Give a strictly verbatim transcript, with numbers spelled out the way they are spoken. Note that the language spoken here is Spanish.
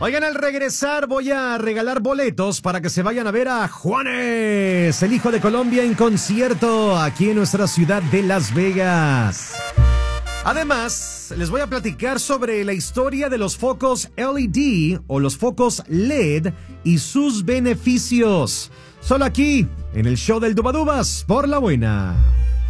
Oigan, al regresar voy a regalar boletos para que se vayan a ver a Juanes, el hijo de Colombia, en concierto aquí en nuestra ciudad de Las Vegas. Además, les voy a platicar sobre la historia de los focos L E D o los focos L E D y sus beneficios. Solo aquí, en el show del Dubadubas, por la buena.